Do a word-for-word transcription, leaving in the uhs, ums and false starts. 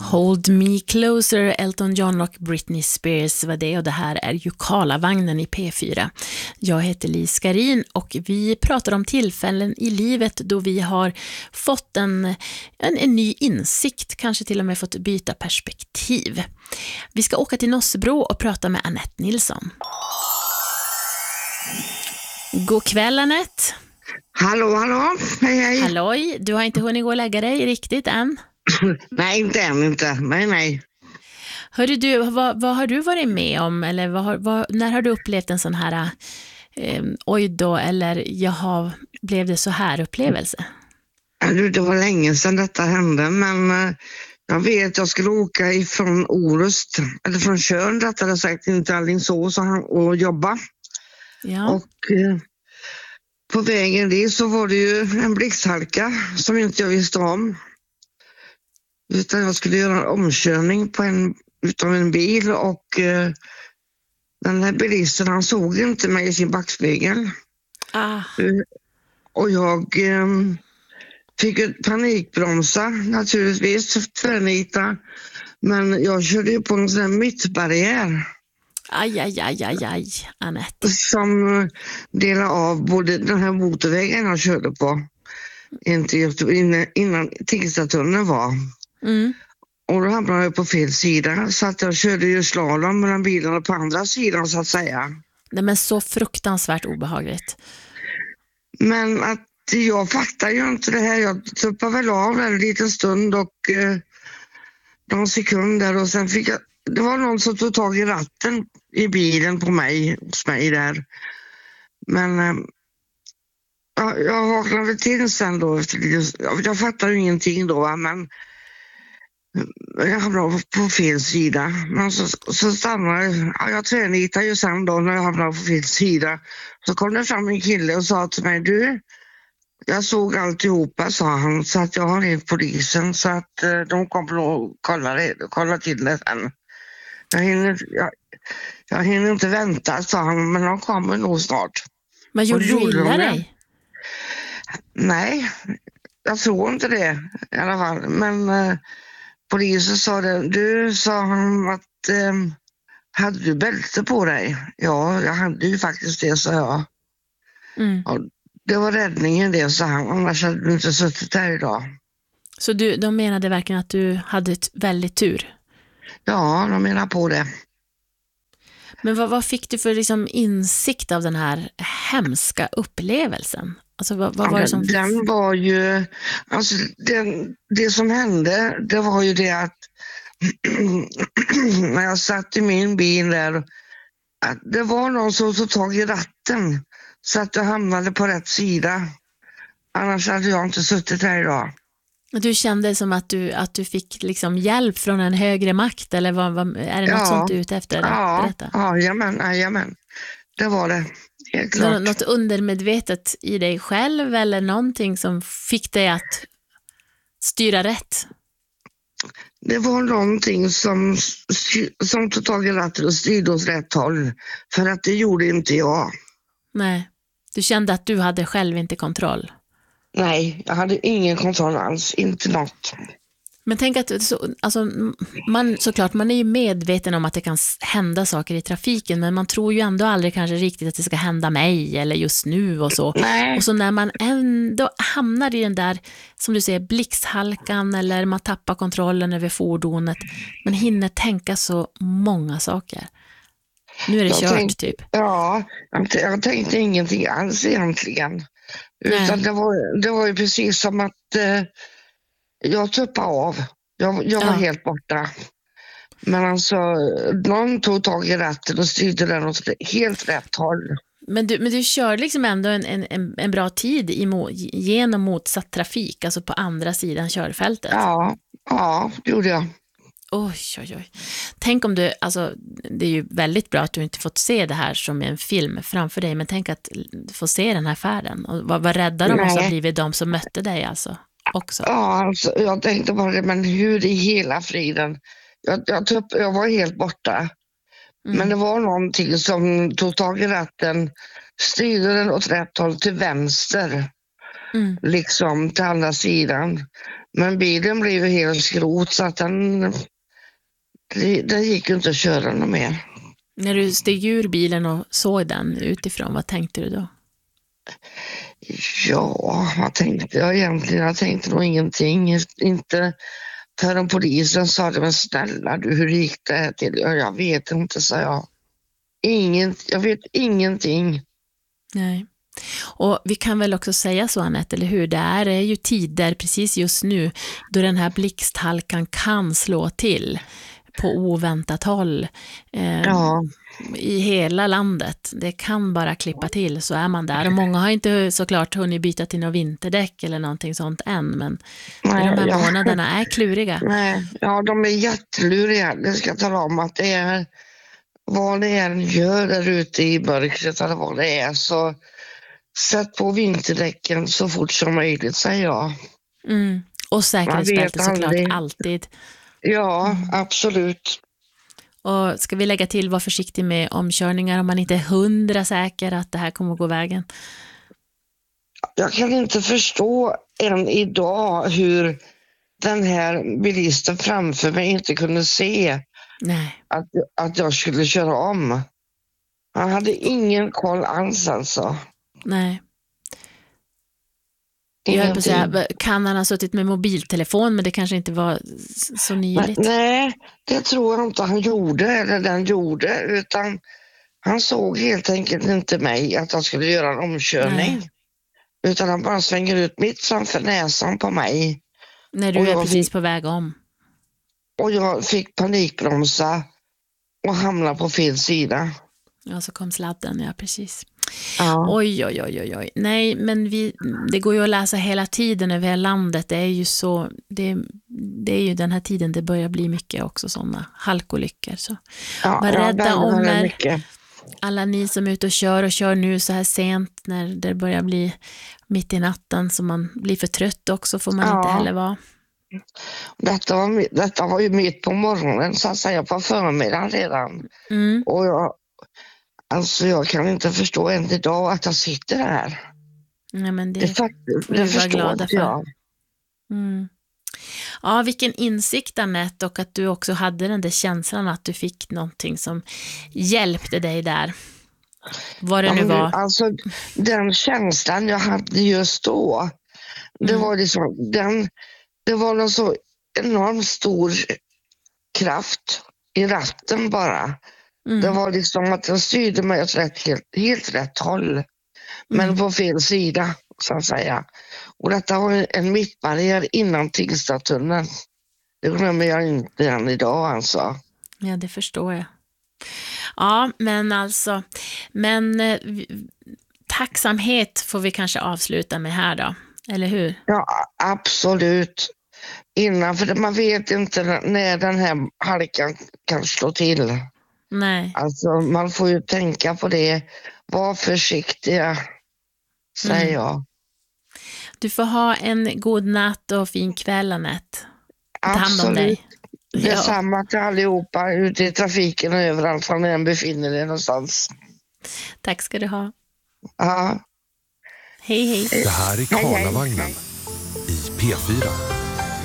Hold Me Closer, Elton John och Britney Spears var det, och det här är ju Karlavagnen i P fyra. Jag heter Lis Karin och vi pratar om tillfällen i livet då vi har fått en, en, en ny insikt, kanske till och med fått byta perspektiv. Vi ska åka till Nossebro och prata med Annette Nilsson. God kväll, Annette. Hallå, hallå. Hej, hej. Halloj, du har inte hunnit gå och lägga dig riktigt än? Nej, inte än inte. Nej, nej. Hörru du, vad, vad har du varit med om? Eller vad har, vad, när har du upplevt en sån här eh, oj då, eller jaha, blev det så här upplevelse? Det var länge sedan detta hände, men eh, jag vet jag skulle åka ifrån Orust, eller från Tjörn rättare sagt, inte Alingsås och jobba. Ja. Och eh, på vägen dit så var det ju en blixthalka som inte jag visste om. Utan jag skulle göra en omkörning på en, utav en bil och eh, den här bilisten, han såg inte mig i sin backspegel. Ah. Uh, och jag eh, fick ett panikbromsa naturligtvis, tvärnita. Men jag körde ju på en sån här mittbarriär. Aj, aj, aj, aj, aj, Annette. Som delade av både den här motorvägen jag körde på innan, innan Tingstadtunneln var. Mm. Och då hamnade jag på fel sida, så att jag körde ju slalom mellan bilarna på andra sidan så att säga. Nej, men så fruktansvärt obehagligt. Men att jag fattar ju inte det här. Jag tuppade väl av en liten stund och eh, någon sekunder och sen fick jag, det var någon som tog tag i ratten i bilen på mig, hos mig där. Men eh, jag, jag vaknade till sen då. Jag, jag fattar ju ingenting då, va? Men jag hamnade på fel sida. Men så, så stannade jag. Jag tvärnitade ju sen då när jag hamnade på fel sida. Så kom det fram en kille och sa till mig, du, jag såg alltihopa, sa han, så att jag har ringt polisen så att eh, de kommer att kolla, det, kolla till det sen. Jag hinner, jag, jag hinner inte vänta, sa han, men de kommer nog snart. Vad gjorde du illa dig? Nej, jag tror inte det i alla fall. Men eh, polisen sa det, du, sa han, att eh, hade du bälte på dig? Ja, jag hade ju faktiskt det, sa jag. Mm. Och det var räddningen det, sa han, annars hade du inte suttit här idag. Så du, de menade verkligen att du hade ett väldigt tur? Ja, de menar på det. Men vad, vad fick du för liksom insikt av den här hemska upplevelsen? Alltså vad, vad Ja, var det som... Den var ju, alltså den, det som hände, det var ju det att när jag satt i min bil där, att det var någon som tog tag i ratten så att jag hamnade på rätt sida. Annars hade jag inte suttit här idag. Du kände som att du, att du fick liksom hjälp från en högre makt, eller vad, vad, är det något Ja. sånt du är ute efter? Ja, Berätta. ja, jamen, jamen. Det var det. Helt klart. Nå- Något undermedvetet i dig själv eller någonting som fick dig att styra rätt? Det var någonting som, som tog tag i ratten och styrde åt rätt håll. För att det gjorde inte jag. Nej, du kände att du hade själv inte kontroll. Nej, jag hade ingen kontroll alls, inte något. Men tänk att så, alltså, man, såklart, man är ju medveten om att det kan hända saker i trafiken, men man tror ju ändå aldrig kanske riktigt att det ska hända mig eller just nu och så. Nej. Och så när man ändå hamnar i den där, som du säger, blixthalkan eller man tappar kontrollen över fordonet, man hinner tänka så många saker. Nu är det Jag kört tänk, typ. Ja, jag, jag tänkte ingenting alls egentligen. Utan det var, det var ju precis som att eh, jag tuppade av. Jag, jag var Ja. helt borta. Men alltså, någon tog tag i ratten och styrde den åt helt rätt håll. Men du, men du kör liksom ändå en, en, en bra tid imo, genom motsatt trafik, alltså på andra sidan körfältet. Ja, ja, det gjorde jag. Oj, oj, oj. Tänk om du, alltså det är ju väldigt bra att du inte fått se det här som en film framför dig, men tänk att få se den här färden. Och vad, vad rädda de måste ha blivit de som mötte dig alltså också. Ja, alltså, jag tänkte bara det, men hur i hela friden? Jag, jag, tupp, jag var helt borta. Mm. Men det var någonting som tog tag i ratten, styrde den åt rätt håll till vänster. Mm. Liksom till andra sidan. Men bilen blev ju helt skrot så att den, den gick ju inte att köra något mer. När du steg ur bilen och såg den utifrån, vad tänkte du då? Ja, vad tänkte jag egentligen? Jag tänkte nog ingenting. Inte förrän polisen sa det, men snälla du, hur gick det här till? Ja, jag vet inte, sa jag. Ingen, jag vet ingenting. Nej. Och vi kan väl också säga så, Anette, eller hur? Det är ju tider precis just nu då den här blixthalkan kan slå till på oväntat håll eh, Ja. i hela landet. Det kan bara klippa till, så är man där. Och många har inte såklart hunnit byta till några vinterdäck eller någonting sånt än, men Nej, de här ja. månaderna är kluriga. Nej, ja, de är jätteluriga. Det ska tala om att det är vad det än gör där ute i mörkret eller vad det är, så sätt på vinterdäcken så fort som möjligt, säger jag. Mm. Och säkerhetsbälte såklart aldrig. alltid. Ja, Mm. absolut. Och ska vi lägga till, vara försiktig med omkörningar om man inte är hundra säker att det här kommer att gå vägen? Jag kan inte förstå än idag hur den här bilisten framför mig inte kunde se Nej. att, att jag skulle köra om. Han hade ingen koll alls alltså. Nej. Jag höll på att säga, kan han ha suttit med mobiltelefon, men det kanske inte var så nyligt. Nej, det tror jag inte han gjorde, eller den gjorde, utan han såg helt enkelt inte mig att jag skulle göra en omkörning. Nej. Utan han bara svänger ut mitt framför näsan på mig. När du är precis fick, på väg om. Och jag fick panikbromsa och hamna på fel sida. Ja, så kom sladden, ja precis. Ja. Oj, oj, oj, oj, oj. Nej, men vi, det går ju att läsa hela tiden över hela landet. Det är ju så, det, det är ju den här tiden det börjar bli mycket också sådana halkolyckor. Så ja, var rädda ja, om er. Alla ni som är ute och kör och kör nu så här sent när det börjar bli mitt i natten, så man blir för trött också, får man ja. inte heller vara. Detta var, detta var ju mitt på morgonen, så att säga, på förmiddagen redan. Mm. Och jag, alltså jag kan inte förstå än idag att jag sitter här. Nej, men det, det, faktiskt, det förstår glada inte jag. Mm. Ja, vilken insikt, Anette, och att du också hade den där känslan att du fick någonting som hjälpte dig där. Vad det ja, nu var. Alltså den känslan jag hade just då, det mm. var liksom den, det var någon så enormt stor kraft i ratten bara. Mm. Det var liksom att den styrde mig åt rätt, helt, helt rätt håll. Men mm. på fel sida, så att säga. Och detta var en mittbarriär innan Tingstadtunneln. Det glömmer jag inte än idag alltså. Ja, det förstår jag. Ja, men alltså, men eh, tacksamhet får vi kanske avsluta med här då, eller hur? Ja, absolut. Innan, för man vet inte när den här halkan kan slå till. Nej. Alltså man får ju tänka på det. Var försiktiga, säger mm. jag. Du får ha en god natt och fin kväll, Anette. Ta hand om dig. Det är ja. samma till allihopa ute i trafiken och överallt var ni än befinner er någonstans. Tack ska du ha. Ja. Hej, hej. Det här är Karlavagnen i P fyra.